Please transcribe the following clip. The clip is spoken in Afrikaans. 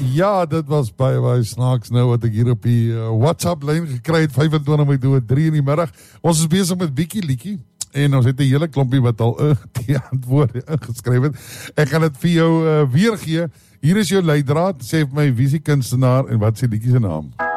Ja, dit was baie snaaks nou wat ek hier op die WhatsApp-lyn gekry het, 25 met 3 in die middag. Ons is besig met Bietjie Liedjie en ons het 'n hele klompie wat al die antwoorde ingeskryf het. Ek gaan dit vir jou weergee. Hier is jou leidraad, sê vir my wie is die kunstenaar en wat is die liedjie se naam?